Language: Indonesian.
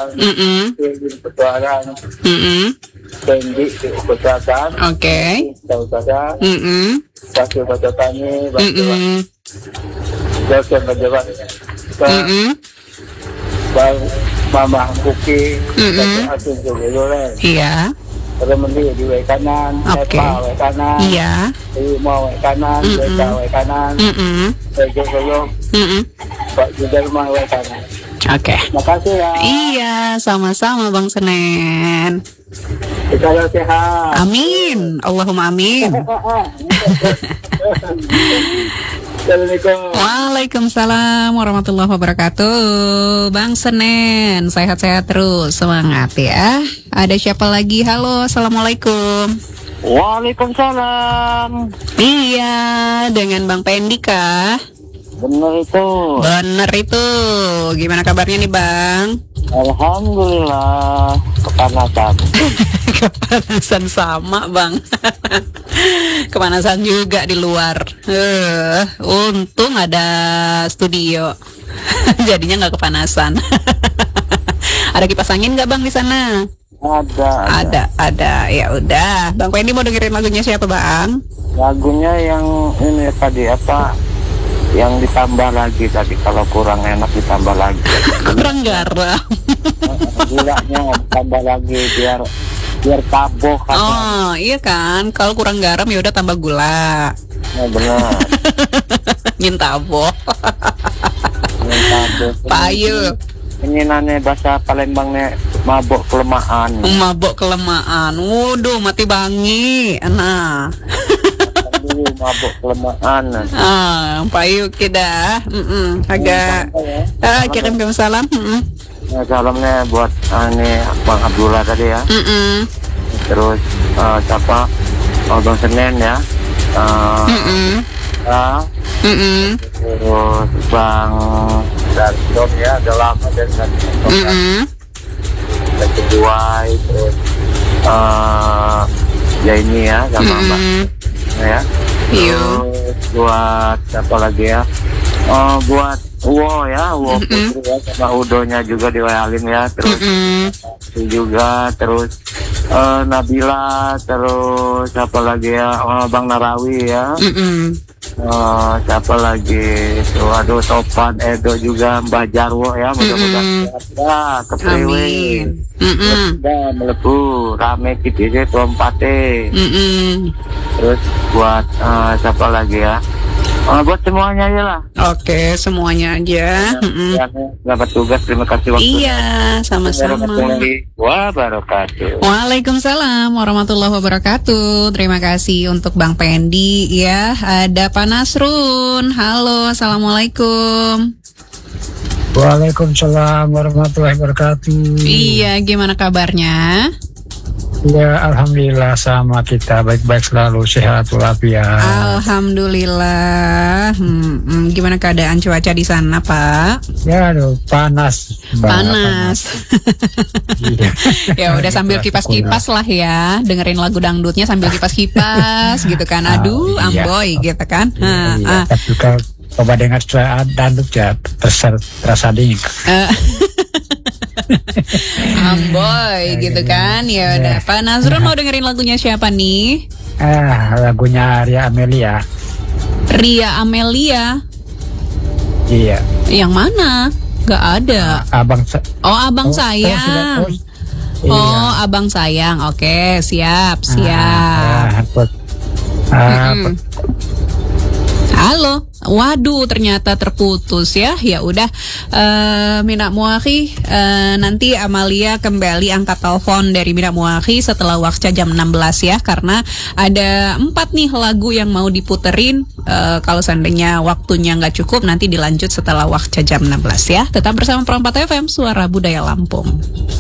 Selatan, di Petuaran, Pendi di Selatan, Utara, Pasir Bajapani, Jauh Berjalan, Mama Kuki, Asun Jubilulen. Iya. Remendi di way kanan, Epa way kanan, Mau way kanan, Deka way kanan, Ego Goyok, Pak Judarma way kanan. Oke. Makasih ya. Iya, sama-sama Bang Senen. Kita sehat. Amin. Allahumma amin. Assalamualaikum. Waalaikumsalam warahmatullahi wabarakatuh. Bang Senen, sehat-sehat terus, semangat ya. Ada siapa lagi? Halo, assalamualaikum. Waalaikumsalam. Iya, dengan Bang Pendi kah? Bener itu. Bener itu. Gimana kabarnya nih Bang? Alhamdulillah. Kepanasan. Kepanasan sama Bang. Kepanasan juga di luar. Untung ada studio. Jadinya nggak kepanasan. Ada kipas angin nggak Bang di sana? Ada. Ya udah. Bang Pendi mau dengerin lagunya siapa Bang? Lagunya yang ini tadi apa? Yang ditambah lagi tadi, kalau kurang enak ditambah lagi. Kurang garam. Gulanya tambah lagi biar taboh kan. Oh iya kan, kalau kurang garam ya udah tambah gula. Ya benar. Nyintabo. Payu. Ini nane bahasa Palembangnya mabok kelemahan. Mabok kelemahan. Waduh, mati bangi. Nah. Mabok kelemahan. Payu kita. Agak. Kirim salam. Ya, salamnya buat ini Bang Abdullah tadi ya. Terus siapa? Bang Senen ya. Terus Bang Darton ya, udah lama dan kedua terus ya ini ya sama Mbak ya. Terus buat siapa lagi ya? Buat Wo Putri ya, sama Udonya juga diwayalin ya. Terus juga terus Nabila, terus siapa lagi ya? Bang Narawi ya. Siapa lagi? Waduh, Topan, Edo juga, Mbah Jarwo ya. Mudah-mudahan sehat ya, kepriwe. Udah melebu, rame gitu tumpate. Terus buat siapa lagi ya? Buat semuanya aja lah. Oke, semuanya aja. Dapat tugas, terima kasih waktu. Iya, sama-sama. Wabarakatuh. Waalaikumsalam warahmatullahi wabarakatuh. Terima kasih untuk Bang Pendi ya. Ada Pak Nasrun. Halo, assalamualaikum. Waalaikumsalam warahmatullahi wabarakatuh. Iya, gimana kabarnya? Ya, alhamdulillah sama kita baik-baik selalu, sehat walafiat. Alhamdulillah. Gimana keadaan cuaca di sana, Pak? Ya, aduh, panas. Ya udah sambil kipas-kipas lah ya, dengerin lagu dangdutnya sambil kipas-kipas gitu kan. Aduh, amboy gitu kan. Tapi kalau coba dengar suara dangdut ya terasa dingin. Amboy gitu kan. Ya udah, Pak Nazrul mau dengerin lagunya siapa nih? Lagunya Ria Amelia. Ria Amelia. Iya. Yang mana? Gak ada. Abang Sayang. Abang Sayang. Oke, siap. Halo. Waduh, ternyata terputus ya. Ya udah, Mina Muakhi, nanti Amalia kembali angkat telepon dari Mina Muakhi setelah waktu jam 16 ya, karena ada 4 nih lagu yang mau diputerin. Kalau seandainya waktunya nggak cukup, nanti dilanjut setelah waktu jam 16 ya. Tetap bersama Perempat FM, Suara Budaya Lampung.